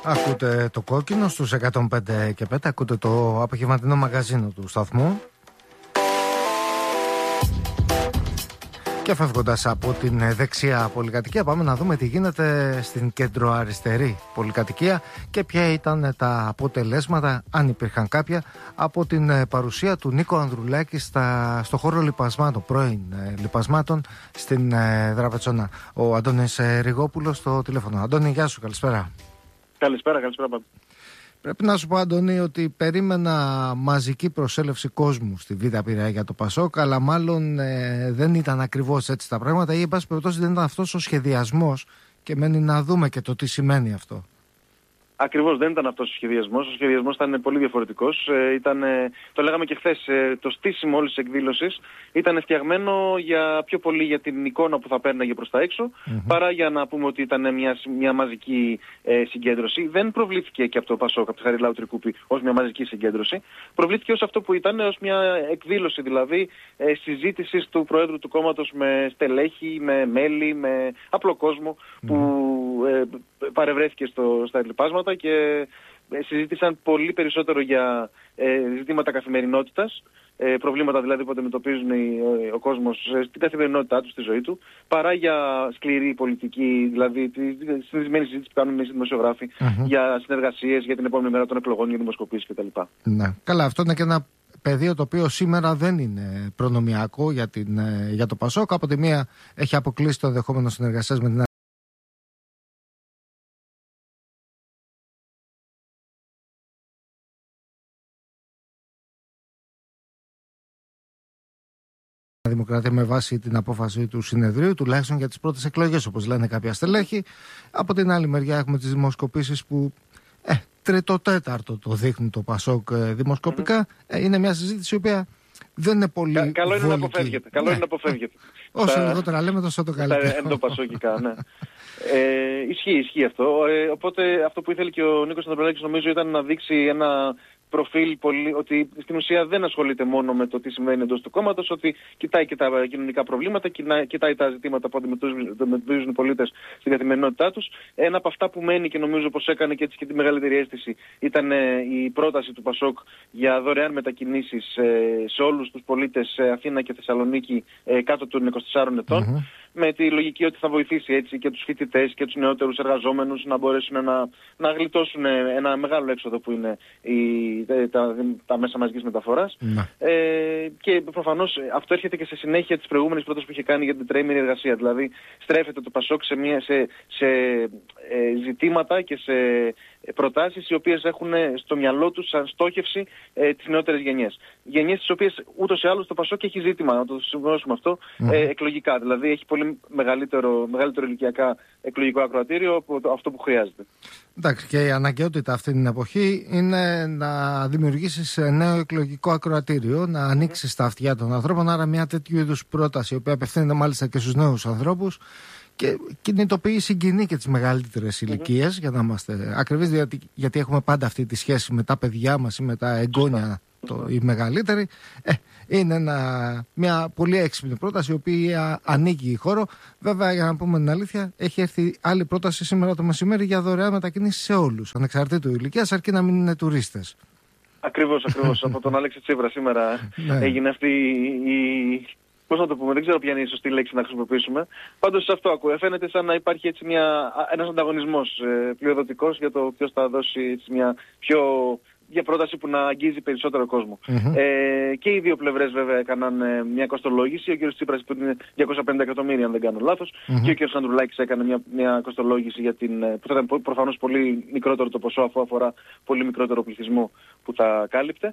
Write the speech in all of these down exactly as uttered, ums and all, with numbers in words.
Ακούτε το Κόκκινο στους εκατόν πέντε και πέντε, ακούτε το απογευματινό μαγαζίνο του σταθμού. Και φεύγοντας από την δεξιά πολυκατοικία, πάμε να δούμε τι γίνεται στην κεντροαριστερή πολυκατοικία και ποια ήταν τα αποτελέσματα, αν υπήρχαν κάποια, από την παρουσία του Νίκο Ανδρουλάκη στα, στο χώρο λιπασμάτων, πρώην λιπασμάτων στην Δραβετσόνα. Ο Αντώνης Ριγόπουλος στο τηλέφωνο. Αντώνη, γεια σου, καλησπέρα. Καλησπέρα, καλησπέρα πάντα. Πρέπει να σου πω, Αντώνη, ότι περίμενα μαζική προσέλευση κόσμου στη Β' Πειραιά για το Πασόκ, αλλά μάλλον ε, δεν ήταν ακριβώς έτσι τα πράγματα, ή εν πάση περιπτώσει δεν ήταν αυτός ο σχεδιασμός, και μένει να δούμε και το τι σημαίνει αυτό. Ακριβώς δεν ήταν αυτός ο σχεδιασμός. Ο σχεδιασμός ήταν πολύ διαφορετικός. Ε, ήταν, ε, το λέγαμε και χθες, ε, το στήσιμο όλης της εκδήλωσης ήταν φτιαγμένο για, πιο πολύ για την εικόνα που θα παίρναγε προς τα έξω, mm-hmm. παρά για να πούμε ότι ήταν μια, μια μαζική ε, συγκέντρωση. Δεν προβλήθηκε και από το Πασόκ, από τη Χαριλάου Τρικούπη, ως μια μαζική συγκέντρωση. Προβλήθηκε ως αυτό που ήταν, ως μια εκδήλωση δηλαδή ε, συζήτησης του Προέδρου του κόμματος με στελέχη, με μέλη, με απλό κόσμο mm-hmm. που ε, παρευρέθηκε στο, στα λοιπάσματα και συζήτησαν πολύ περισσότερο για ε, ζητήματα καθημερινότητας, ε, προβλήματα δηλαδή που αντιμετωπίζουν ο, ο κόσμος στην καθημερινότητά του, στη ζωή του, παρά για σκληρή πολιτική, δηλαδή τη συνηθισμένη συζήτηση που κάνουν εμείς οι δημοσιογράφοι mm-hmm. για συνεργασίες, για την επόμενη μέρα των εκλογών, για δημοσκοπήσεις κτλ. Ναι. Καλά, αυτό είναι και ένα πεδίο το οποίο σήμερα δεν είναι προνομιακό για, την, για το Πασόκ. Από τη μία έχει αποκλείσει το ενδεχόμενο συνεργασίας με την Δημοκρατία με βάση την απόφαση του συνεδρίου, τουλάχιστον για τις πρώτες εκλογές, όπως λένε κάποια στελέχη. Από την άλλη μεριά έχουμε τις δημοσκοπήσεις που ε, τρίτο-τέταρτο το δείχνουν το Πασόκ ε, δημοσκοπικά. Mm-hmm. Ε, είναι μια συζήτηση η οποία δεν είναι πολύ Κα, καλό είναι να αποφεύγεται. Καλό ναι. είναι να αποφεύγεται. Όσο λιγότερα λέμε, τόσο το καλύτερο. Στα εντοπασόκικα, ναι. ε, ισχύει, ισχύει αυτό. Ε, οπότε αυτό που ήθελε και ο Νίκος Ανδρουλάκης νομίζω ήταν να δείξει ένα προφίλ πολύ, ότι στην ουσία δεν ασχολείται μόνο με το τι συμβαίνει εντός του κόμματος, ότι κοιτάει και τα κοινωνικά προβλήματα, κοιτάει τα ζητήματα που αντιμετωπίζουν οι πολίτες στην καθημερινότητά τους. Ένα από αυτά που μένει και νομίζω πως έκανε και έτσι και τη μεγαλύτερη αίσθηση ήταν η πρόταση του Πασόκ για δωρεάν μετακινήσεις σε όλους τους πολίτες σε Αθήνα και Θεσσαλονίκη κάτω των είκοσι τεσσάρων ετών. Mm-hmm. Με τη λογική ότι θα βοηθήσει έτσι και τους φοιτητές και τους νεότερους εργαζόμενους να μπορέσουν να, να γλιτώσουν ένα μεγάλο έξοδο που είναι η, τα, τα μέσα μαζικής μεταφοράς. Mm. Ε, και προφανώς αυτό έρχεται και σε συνέχεια της προηγούμενης πρότασης που είχε κάνει για την τετραήμερη εργασία. Δηλαδή στρέφεται το Πασόκ σε, μια, σε, σε ε, ζητήματα και σε προτάσεις οι οποίες έχουν στο μυαλό τους σαν στόχευση ε, τις νεότερες γενιές. Γενιές τις οποίες ούτως ή άλλως το Πασόκ έχει ζήτημα, να το σημειώσουμε αυτό, mm. ε, εκλογικά. Δηλαδή έχει πολύ μεγαλύτερο, μεγαλύτερο ηλικιακά εκλογικό ακροατήριο από το, αυτό που χρειάζεται. Εντάξει, και η αναγκαιότητα αυτή την εποχή είναι να δημιουργήσεις νέο εκλογικό ακροατήριο, να ανοίξεις mm. τα αυτιά των ανθρώπων. Άρα μια τέτοιου είδους πρόταση, η οποία απευθύνεται μάλιστα και στους νέους ανθρώπους και κινητοποιεί, συγκινεί και τις μεγαλύτερες mm-hmm. ηλικίες, για να είμαστε ακριβείς, γιατί, γιατί έχουμε πάντα αυτή τη σχέση με τα παιδιά μας ή με τα εγγόνια. Το, οι μεγαλύτεροι, ε, είναι ένα, μια πολύ έξυπνη πρόταση η οποία ανοίγει χώρο. Βέβαια, για να πούμε την αλήθεια, έχει έρθει άλλη πρόταση σήμερα το μεσημέρι για δωρεάν μετακίνηση σε όλους, ανεξαρτήτου ηλικίας, αρκεί να μην είναι τουρίστες. Ακριβώς, ακριβώς. Από τον Αλέξη Τσίπρα σήμερα έγινε αυτή η... Πώς να το πούμε, δεν ξέρω ποια είναι η σωστή λέξη να χρησιμοποιήσουμε. Πάντως αυτό ακούω. Φαίνεται σαν να υπάρχει έτσι μια, ένας ανταγωνισμός ε, πλειοδοτικός για το ποιος θα δώσει έτσι, μια πιο... για πρόταση που να αγγίζει περισσότερο κόσμο. Mm-hmm. Ε, και οι δύο πλευρές βέβαια έκαναν ε, μια κοστολόγηση. Ο κ. Τσίπρας είπε ότι είναι διακόσια πενήντα εκατομμύρια, αν δεν κάνω λάθος. Mm-hmm. Και ο κ. Ανδρουλάκης έκανε μια, μια κοστολόγηση για την, που θα ήταν προφανώς πολύ μικρότερο το ποσό, αφού αφορά πολύ μικρότερο πληθυσμό που θα κάλυπτε.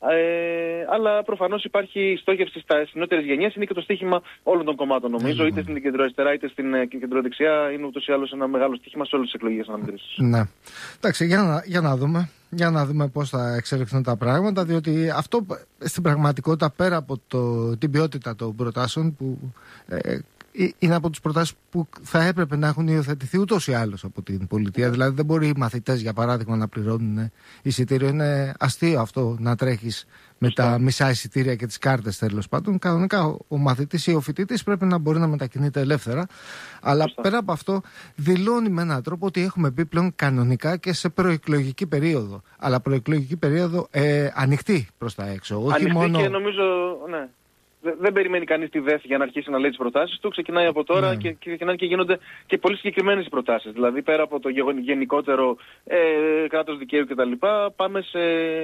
Ε, αλλά προφανώς υπάρχει στόχευση στα νεότερες γενιές. Είναι και το στοίχημα όλων των κομμάτων, νομίζω. Mm-hmm. Είτε στην κεντροαριστερά είτε στην κεντροδεξιά. Είναι ούτως ή άλλως ένα μεγάλο στοίχημα σε όλες τις εκλογικές αναμετρήσεις. Ναι. Εντάξει, για να, για να δούμε. Για να δούμε πώς θα εξελιχθούν τα πράγματα, διότι αυτό στην πραγματικότητα, πέρα από το, την ποιότητα των προτάσεων που ε, είναι από τις προτάσεις που θα έπρεπε να έχουν υιοθετηθεί ούτως ή άλλως από την πολιτεία. Δηλαδή δεν μπορεί οι μαθητές, για παράδειγμα, να πληρώνουν εισιτήριο. Είναι αστείο αυτό να τρέχεις με τα μισά εισιτήρια και τις κάρτες, τέλος πάντων. Κανονικά ο μαθητής ή ο φοιτητής πρέπει να μπορεί να μετακινείται ελεύθερα. Αλλά Φωστά. πέρα από αυτό, δηλώνει με έναν τρόπο ότι έχουμε μπει πλέον κανονικά και σε προεκλογική περίοδο. Αλλά προεκλογική περίοδο ε, ανοιχτή προς τα έξω. Όχι ανοιχτή μόνο... και νομίζω, ναι. Δεν περιμένει κανείς τη ΔΕΘ για να αρχίσει να λέει τις προτάσεις του. Ξεκινάει από τώρα ναι. και, και, και γίνονται και πολύ συγκεκριμένες οι προτάσεις. Δηλαδή πέρα από το γενικότερο ε, κράτος δικαίου κτλ. Πάμε σε,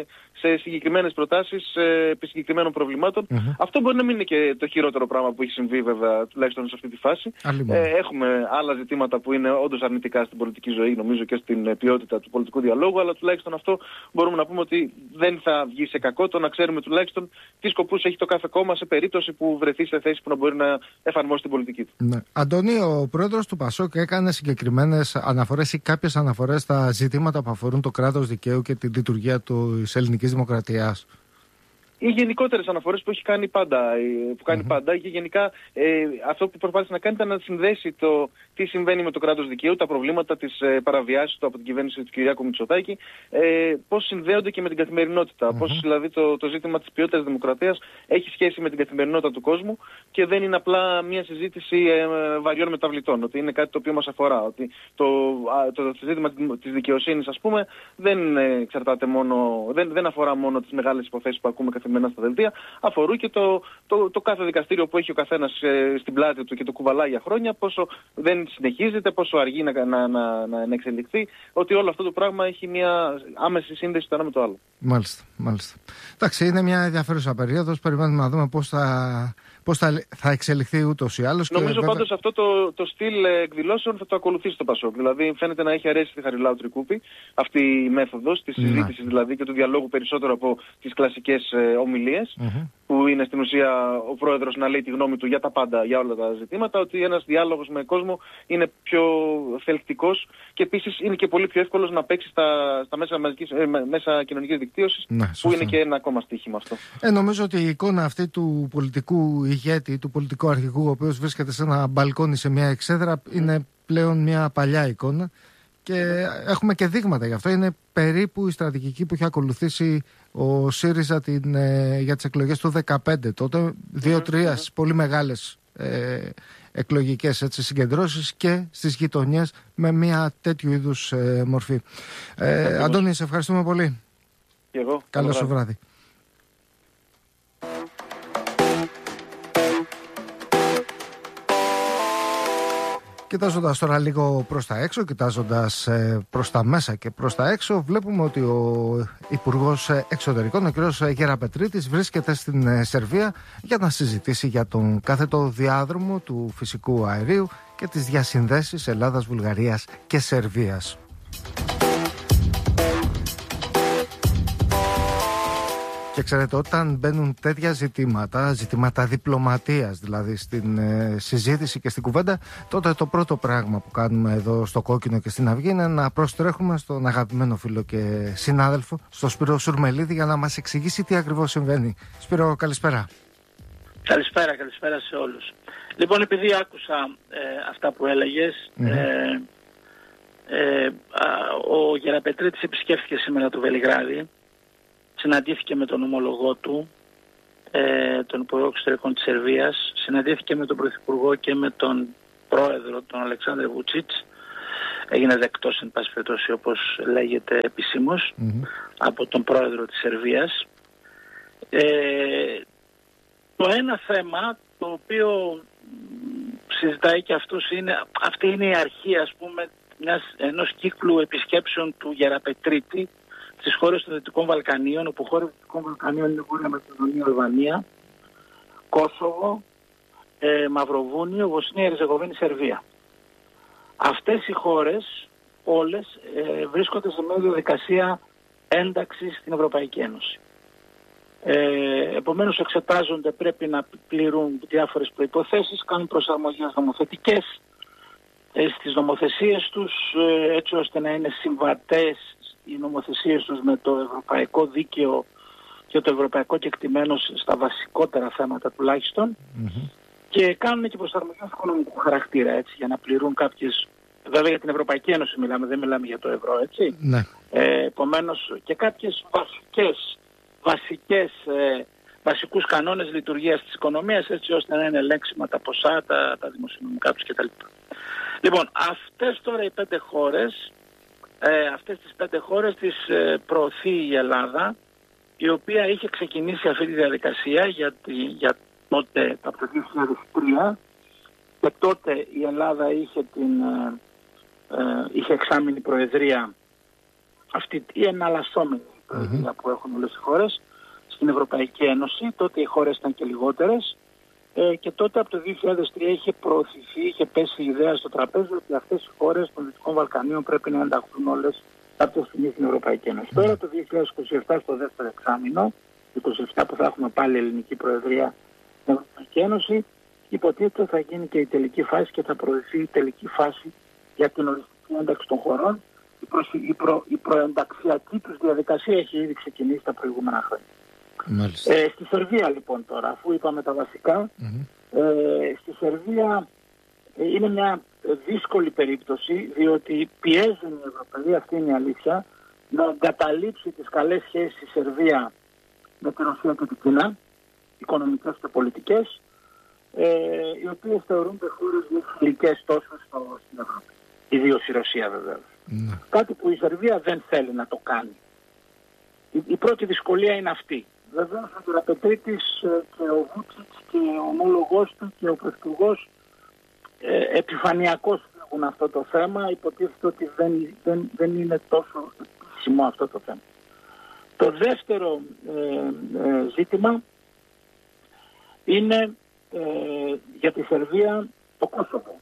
σε συγκεκριμένες προτάσεις ε, επί συγκεκριμένων προβλημάτων. Mm-hmm. Αυτό μπορεί να μην είναι και το χειρότερο πράγμα που έχει συμβεί, βέβαια, τουλάχιστον σε αυτή τη φάση. Ε, έχουμε άλλα ζητήματα που είναι όντως αρνητικά στην πολιτική ζωή, νομίζω, και στην ποιότητα του πολιτικού διαλόγου. Αλλά τουλάχιστον αυτό μπορούμε να πούμε ότι δεν θα βγει σε κακό, το να ξέρουμε τουλάχιστον τι σκοπούς έχει το κάθε κόμμα σε περίπτωση που βρεθεί σε θέση που να μπορεί να εφαρμόσει την πολιτική του. Ναι. Αντώνη, ο πρόεδρος του ΠΑΣΟΚ έκανε συγκεκριμένες αναφορές ή κάποιες αναφορές στα ζητήματα που αφορούν το κράτος δικαίου και τη λειτουργία της ελληνικής δημοκρατίας. Οι γενικότερες αναφορές που έχει κάνει πάντα, που κάνει mm-hmm. πάντα και γενικά ε, αυτό που προσπάθησε να κάνει ήταν να συνδέσει το τι συμβαίνει με το κράτος δικαίου, τα προβλήματα της ε, παραβιάσης του από την κυβέρνηση του Κυριάκου Μητσοτάκη, ε, πώς συνδέονται και με την καθημερινότητα, mm-hmm. πώς δηλαδή το, το ζήτημα της ποιότητας δημοκρατίας έχει σχέση με την καθημερινότητα του κόσμου και δεν είναι απλά μια συζήτηση ε, βαριών μεταβλητών, ότι είναι κάτι το οποίο μας αφορά, ότι το, α, το, το ζήτημα της δικαιοσύνης, ας πούμε, δεν εξαρτάται μόνο, δεν, δεν αφορά μόνο τις μεγάλες υποθέσεις που ακούμε καθημερινά στα δελτία, αφορούν και το, το, το κάθε δικαστήριο που έχει ο καθένας ε, στην πλάτη του και το κουβαλάει για χρόνια, πόσο δεν συνεχίζεται, πόσο αργεί να, να, να, να, να εξελιχθεί, ότι όλο αυτό το πράγμα έχει μια άμεση σύνδεση το ένα με το άλλο. Μάλιστα, μάλιστα. Εντάξει, είναι μια ενδιαφέρουσα περίοδος, περιμένουμε να δούμε πώς θα, πώς θα, θα εξελιχθεί ούτως ή άλλως. Νομίζω βέβαια... πάντως αυτό το, το στυλ εκδηλώσεων θα το ακολουθήσει το ΠΑΣΟΚ. Δηλαδή φαίνεται να έχει αρέσει τη Χαριλάου Τρικούπη αυτή η μέθοδος της συζήτησης δηλαδή και του διαλόγου περισσότερο από τις κλασικές ε, ομιλίες, mm-hmm. που είναι στην ουσία ο πρόεδρος να λέει τη γνώμη του για τα πάντα, για όλα τα ζητήματα, ότι ένας διάλογος με κόσμο είναι πιο θελκτικός και επίσης είναι και πολύ πιο εύκολος να παίξει στα, στα μέσα, μαζικής, ε, μέσα κοινωνικής δικτύωσης, ναι, που είναι και ένα ακόμα στοίχημα αυτό. Ε, νομίζω ότι η εικόνα αυτή του πολιτικού ηγέτη, του πολιτικού αρχηγού, ο οποίος βρίσκεται σε ένα μπαλκόνι σε μια εξέδρα, είναι πλέον μια παλιά εικόνα. Και έχουμε και δείγματα γι' αυτό. Είναι περίπου η στρατηγική που είχε ακολουθήσει ο ΣΥΡΙΖΑ την, ε, για τις εκλογές του δεκαπέντε. Τότε δύο-τρία mm-hmm. πολύ μεγάλες ε, εκλογικές έτσι, συγκεντρώσεις και στις γειτονιές με μια τέτοιου είδους ε, μορφή. Ε, Αντώνη, σε ευχαριστούμε πολύ. Και εγώ. Καλό σου βράδυ. Κοιτάζοντας τώρα λίγο προς τα έξω, κοιτάζοντας ε, προς τα μέσα και προς τα έξω, βλέπουμε ότι ο Υπουργός Εξωτερικών, ο κ. Γεραπετρίτης, βρίσκεται στην ε, Σερβία για να συζητήσει για τον κάθετο διάδρομο του φυσικού αερίου και τις διασυνδέσεις Ελλάδας, Βουλγαρίας και Σερβίας. Και ξέρετε, όταν μπαίνουν τέτοια ζητήματα, ζητήματα διπλωματίας δηλαδή στην ε, συζήτηση και στην κουβέντα, τότε το πρώτο πράγμα που κάνουμε εδώ στο Κόκκινο και στην Αυγή είναι να προστρέχουμε στον αγαπημένο φίλο και συνάδελφο, στον Σπύρο Σουρμελίδη, για να μας εξηγήσει τι ακριβώς συμβαίνει. Σπύρο, καλησπέρα. Καλησπέρα, καλησπέρα σε όλους. Λοιπόν, επειδή άκουσα ε, αυτά που έλεγες, mm-hmm. ε, ε, α, ο Γεραπετρίτης επισκέφθηκε σήμερα το Βελιγράδι. Συναντήθηκε με τον ομολογό του, ε, τον Υπουργό Εξωτερικών της Σερβίας, συναντήθηκε με τον Πρωθυπουργό και με τον Πρόεδρο, τον Αλεξάνδρ Βουτσίτς. Έγινε δεκτός, εν πάση περιπτώσει, όπως λέγεται επισήμως, mm-hmm. από τον Πρόεδρο της Σερβίας. Ε, το ένα θέμα το οποίο συζητάει και αυτός είναι, αυτή είναι η αρχή, ας πούμε, μιας, ενός κύκλου επισκέψεων του Γεραπετρίτη στις χώρες των Δυτικών Βαλκανίων, όπου χώρες των Δυτικών Βαλκανίων είναι Βόρεια Μακεδονία, Αλβανία, Κόσοβο, ε, Μαυροβούνιο, Βοσνία, Ερζεγοβίνη, Σερβία. Αυτές οι χώρες όλες ε, βρίσκονται σε μια διαδικασία ένταξης στην Ευρωπαϊκή Ένωση. Ε, επομένως εξετάζονται, πρέπει να πληρούν διάφορες προϋποθέσεις, κάνουν προσαρμογές νομοθετικές ε, στις νομοθεσίες τους, ε, έτσι ώστε να είναι συμβατές οι νομοθεσίες τους με το ευρωπαϊκό δίκαιο και το ευρωπαϊκό κεκτημένο στα βασικότερα θέματα τουλάχιστον. Mm-hmm. και κάνουν και προσαρμογές οικονομικού χαρακτήρα, έτσι, για να πληρούν κάποιες, βέβαια για την Ευρωπαϊκή Ένωση μιλάμε, δεν μιλάμε για το ευρώ, έτσι. Ναι. Ε, επομένως και κάποιες βασικές, βασικές, ε, βασικούς κανόνες λειτουργίας της οικονομίας, έτσι ώστε να είναι ελέγξιμα τα ποσά, τα, τα δημοσιονομικά τους κτλ. Λοιπόν, αυτές τώρα οι πέντε χώρες, ε, αυτές τις πέντε χώρες τις ε, προωθεί η Ελλάδα, η οποία είχε ξεκινήσει αυτή τη διαδικασία για, τη, για τότε από το δύο χιλιάδες τρία, και τότε η Ελλάδα είχε, την, ε, ε, είχε εξάμηνη προεδρία, αυτή η εναλλασσόμενη προεδρία mm-hmm. που έχουν όλες οι χώρες στην Ευρωπαϊκή Ένωση. Τότε οι χώρες ήταν και λιγότερες ε, και τότε από το δύο χιλιάδες τρία είχε προωθηθεί, είχε πέσει η ιδέα στο τραπέζι ότι αυτές οι χώρες των Δυτικών Βαλκανίων πρέπει να ενταχθούν όλες κάποια στιγμή στην Ευρωπαϊκή Ένωση. Mm-hmm. Τώρα το δύο χιλιάδες είκοσι επτά στο δεύτερο εξάμηνο, είκοσι επτά που θα έχουμε πάλι ελληνική προεδρία στην Ευρωπαϊκή Ένωση, υποτίθεται θα γίνει και η τελική φάση και θα προωθηθεί η τελική φάση για την οριστική ένταξη των χωρών. Η, προ, η, προ, η προενταξιακή τους διαδικασία έχει ήδη ξεκινήσει τα προηγούμενα χρόνια. Ε, στη Σερβία λοιπόν τώρα, αφού είπαμε τα βασικά, mm-hmm. ε, στη Σερβία ε, είναι μια δύσκολη περίπτωση, διότι πιέζουν οι Ευρωπαίοι, αυτή είναι η αλήθεια, να εγκαταλείψει τις καλές σχέσεις στη Σερβία με την Ρωσία και την Κίνα, οικονομικές και πολιτικές, ε, οι οποίες θεωρούνται χώρες μη φιλικές τόσο στο, στην Ευρώπη. Ιδίως η Ρωσία βεβαίως. Mm. Κάτι που η Σερβία δεν θέλει να το κάνει. Η, η πρώτη δυσκολία είναι αυτή. Βεβαίως ο Γεραπετρίτης και ο Βούτσιτς και ο ομόλογός του και ο πρωθυπουργός ε, επιφανειακώς φύγουν αυτό το θέμα. Υποτίθεται ότι δεν, δεν, δεν είναι τόσο επίσημο αυτό το θέμα. Το δεύτερο ε, ε, ζήτημα είναι ε, για τη Σερβία το Κόσοβο.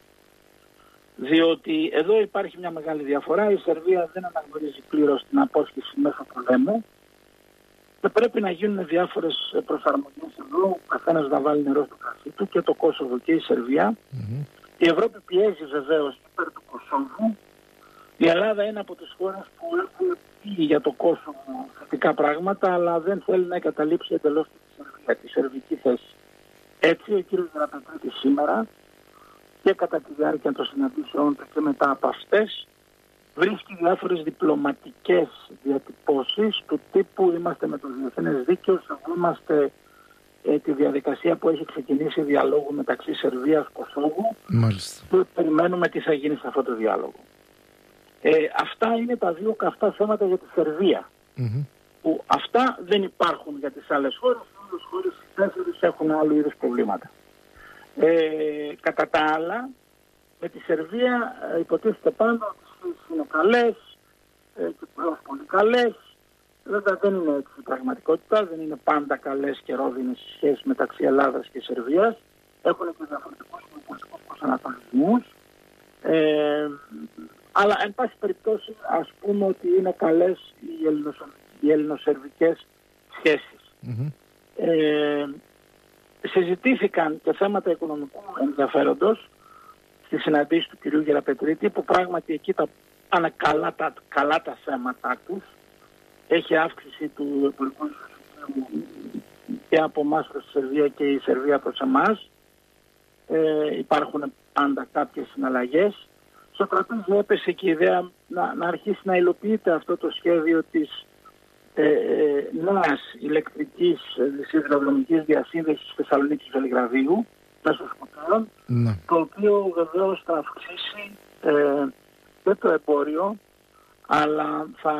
Διότι εδώ υπάρχει μια μεγάλη διαφορά. Η Σερβία δεν αναγνωρίζει πλήρως την απόσχηση μέσω πολέμου και πρέπει να γίνουν διάφορες προσαρμογές εδώ, ο καθένας να βάλει νερό στο κρασί του, και το Κόσοβο και η Σερβία. Mm-hmm. Η Ευρώπη πιέζει βεβαίως υπέρ του Κόσοβου. Η Ελλάδα είναι από τις χώρες που έχουν πει για το Κόσοβο θετικά πράγματα, αλλά δεν θέλει να εγκαταλείψει εντελώς τη Σερβία, τη σερβική θέση. Έτσι ο κ. Γεραπετρίτης σήμερα και κατά τη διάρκεια των συναντήσεων και μετά από αυτές βρίσκει διάφορες διπλωματικές διατυπώσεις του τύπου είμαστε με το διεθνές δίκαιο, σεβόμαστε ε, τη διαδικασία που έχει ξεκινήσει διαλόγου μεταξύ Σερβίας και Κωσόβου. Μάλιστα. Και περιμένουμε τι θα γίνει σε αυτό το διάλογο. Ε, αυτά είναι τα δύο καυτά θέματα για τη Σερβία. Mm-hmm. Που αυτά δεν υπάρχουν για τις άλλες χώρες. Οι άλλες χώρες οι τέσσερις έχουν άλλου είδους προβλήματα. Ε, κατά τα άλλα, με τη Σερβία ε, υποτίθεται πάνω ότι οι σχέσεις είναι καλές ε, και πολύ καλές. Βέβαια δεν είναι έτσι η πραγματικότητα, δεν είναι πάντα καλές και ρόδινες οι σχέσεις μεταξύ Ελλάδας και Σερβίας. Έχουν και διαφορετικούς πολιτικούς προσανατολισμούς. Ε, αλλά εν πάση περιπτώσει ας πούμε ότι είναι καλές οι, ελληνοσερ, οι ελληνοσερβικές σχέσεις. Mm-hmm. Ε, συζητήθηκαν και θέματα οικονομικού ενδιαφέροντος στη συναντήση του κυρίου Γεραπετρίτη, που πράγματι εκεί τα πάνε καλά τα, καλά τα θέματα τους. Έχει αύξηση του εμπορικού και από εμάς προς τη Σερβία και η Σερβία προς εμάς. Ε, υπάρχουν πάντα κάποιες συναλλαγές. Στο τραπέζι έπεσε και η ιδέα να, να αρχίσει να υλοποιείται αυτό το σχέδιο της ε, ε, νέας ηλεκτρικής σιδηροδρομικής διασύνδεσης Θεσσαλονίκης Βελιγραδίου μέσω σκουπίων, ναι. Το οποίο βεβαίως θα αυξήσει ε, και το εμπόριο, αλλά θα